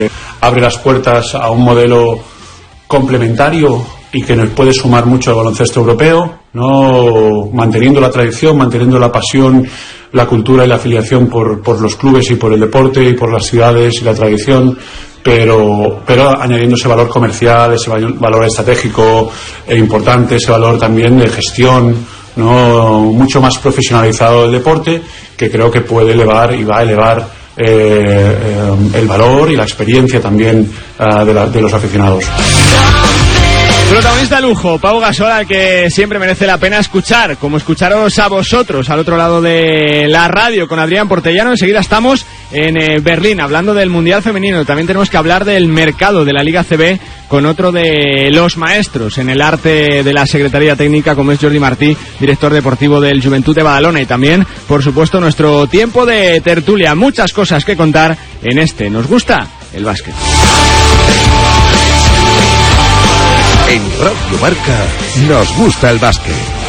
abre las puertas a un modelo complementario y que nos puede sumar mucho al baloncesto europeo, ¿no? Manteniendo la tradición, manteniendo la pasión, la cultura y la afiliación por los clubes y por el deporte y por las ciudades y la tradición, pero añadiendo ese valor comercial, ese valor estratégico importante, ese valor también de gestión, ¿no? Mucho más profesionalizado del deporte, que creo que puede elevar y va a elevar el valor y la experiencia también de los aficionados. Protagonista de lujo, Pau Gasol, al que siempre merece la pena escuchar, como escucharos a vosotros al otro lado de la radio con Adrián Portellano. Enseguida estamos en Berlín hablando del Mundial Femenino. También tenemos que hablar del mercado de la Liga CB con otro de los maestros en el arte de la Secretaría Técnica, como es Jordi Martí, director deportivo del Juventud de Badalona. Y también, por supuesto, nuestro tiempo de tertulia. Muchas cosas que contar en este Nos Gusta el Básquet. En Radio Marca nos gusta el básquet.